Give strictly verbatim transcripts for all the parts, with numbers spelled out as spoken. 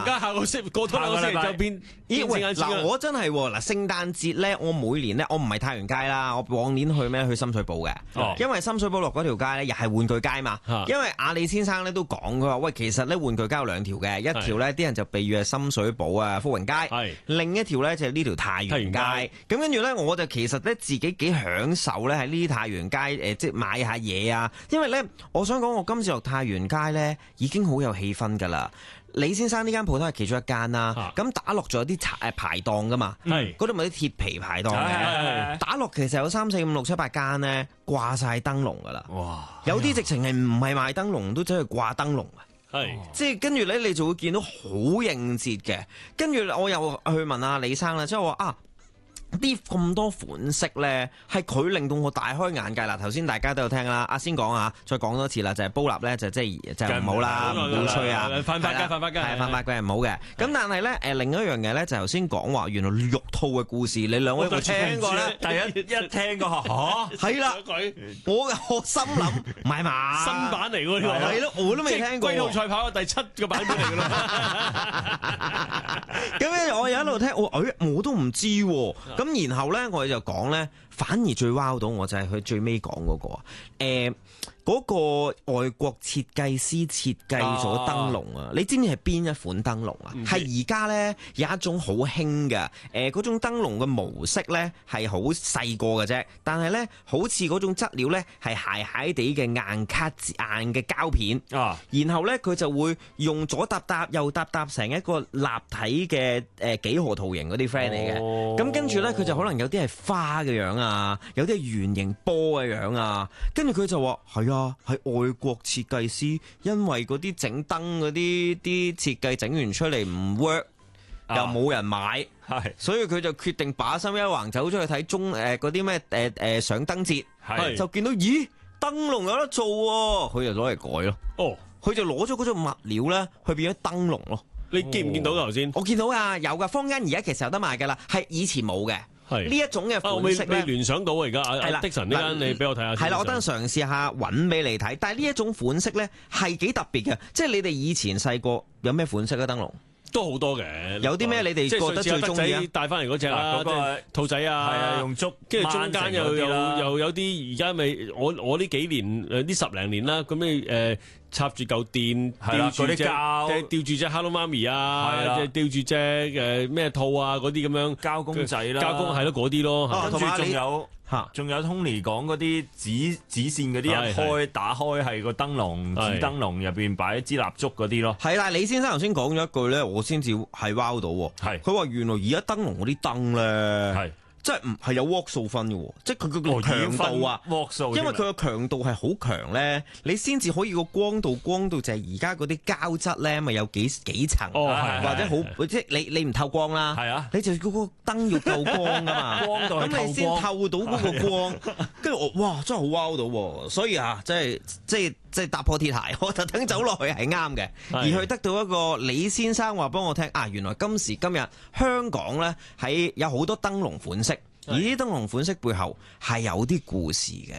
家下個星過多兩個星期就變咦喂， 聖誕節啦嗱我真係喎嗱，聖誕節咧，我每年咧，我唔係太原街啦，我往年去咩去深水埗嘅， 哦因為深水埗落嗰條街咧又係玩具街嘛。 嚇因為阿里先生咧都講佢話，喂，其實咧玩具街有兩條嘅，一條咧啲人就被譽係深水埗啊福榮街， 係另一條咧就係呢條太原街。 太原咁跟住咧，我就其實咧自己幾享受咧喺呢啲太原街誒，即係買下嘢啊，因為咧我想講我今次落太原街咧已經好有氣氛㗎啦。李先生呢間鋪頭係其中一間啦，咁、啊、打落咗有啲誒排檔噶嘛，嗰度咪啲鐵皮排檔嘅，打落其實有三四五六七八間咧掛晒燈籠噶啦，哇！有啲直情係唔係賣燈籠都走去掛燈籠啊，係即係跟住咧你就會見到好應節嘅，跟住我又去問阿李生啦，即係話啊。啲咁多款式咧，係佢令到我大開眼界啦！頭先大家都有聽啦，阿先講下，再講多次啦，就係、是、煲蠟咧，就即係就唔好啦，唔好吹啊， 犯法嘅，犯法嘅， 係犯法嘅係唔好嘅。咁但係咧，誒另一樣嘢咧，就頭先講話原來玉兔嘅故事，你兩位有冇聽過咧？ 第一一聽過嚇， 係啦，我我心諗唔係嘛， 新版嚟喎呢個， 係咯，我都未聽過。 龜兔賽跑嘅第七個版本嚟㗎啦。 咁咧，我有一路聽，我誒我都唔知喎。咁然後。後咧，我哋就講咧，反而最 wow 到我就係佢最尾講嗰個，誒、呃，嗰、嗰個外國設計師設計咗燈籠啊！你知唔知係邊一款燈籠啊？係而家咧有一種好興嘅，誒、呃，嗰種燈籠嘅模式咧係好細個嘅啫，但係咧好似嗰種質料咧係鞋鞋地嘅硬卡硬嘅膠片啊，然後咧佢就會用左搭搭右搭搭成一個立體嘅誒幾何圖形嗰啲 friend 嚟嘅，咁、哦、跟住咧佢就可能有啲係花嘅樣啊，有啲係圓形波嘅樣啊，跟住佢就話係啊，係外國設計師，因為嗰啲整燈嗰啲啲設計整完出嚟唔 work，又冇人買，係，所以佢就決定把心一橫走出去睇中誒嗰啲咩誒誒上燈節，係，就見到咦燈籠有得做喎，佢就攞嚟改咯，哦，佢就攞咗嗰種物料咧，去變咗燈籠咯。 你見唔見到頭先？ 我見到啊，有噶，坊間而家其實有得賣噶啦，係以前冇嘅。係呢一種嘅款式咧， 未聯想到啊！而家阿的神呢間，你俾我睇下。 係啦，我等陣嘗試下揾俾你睇。但係呢一種款式咧係幾特別嘅，即係你哋以前細個有咩款式嘅燈籠？ 都好多嘅。有啲咩你哋覺得最中意啊？ 帶翻嚟嗰隻啦，嗰個兔仔啊，係啊，用竹，跟住中間又又又有啲而家咪我我呢幾年誒呢十零年啦，咁你誒。插住嚿電，吊住隻吊住隻 Hello 媽咪啊，即係吊住隻誒咩套啊嗰啲咁樣膠公仔啦， 膠公係咯嗰啲咯， 跟住仲有嚇，仲有 Tony 講嗰啲紙紙線嗰啲一開打開係個燈籠，紙燈籠入邊擺一支蠟燭嗰啲咯。 係啦，李先生頭先講咗一句咧，我先至係 wow 到喎。係，佢話原來而家燈籠嗰啲燈咧係。即係唔係有 watt 數分嘅，即係佢個強度啊，因為佢個強度係好強咧，你先至可以個光度光度就係而家嗰啲膠質咧，咪有幾幾層，哦、或者好即係你你唔透光啦，係啊，你就嗰個燈要夠光噶嘛，光度咁你先透到嗰個光，跟住我哇真係好 wow 到，所以啊，即係即係即係踏破鐵鞋，我特登走落去係啱嘅，而去得到一個李先生話幫我聽啊，原來今時今日香港咧喺有好多燈籠款式。而啲燈籠款式背後係有啲故事嘅。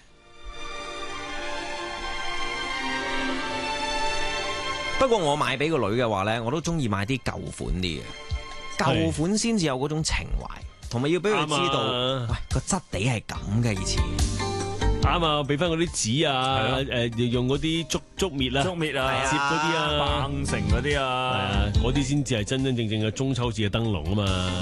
不過我買俾個女嘅話呢，我都中意買啲舊款啲嘅，舊款先至有嗰種情懷，同埋要俾佢知道，啊、喂個質地係咁嘅以前。 啱啊！俾翻嗰啲紙啊，誒用嗰啲竹竹篾啦， 竹篾啊， 摺嗰啲啊， 棒成嗰啲啊， 係啊，嗰啲先至係真真正正嘅中秋節嘅燈籠啊嘛。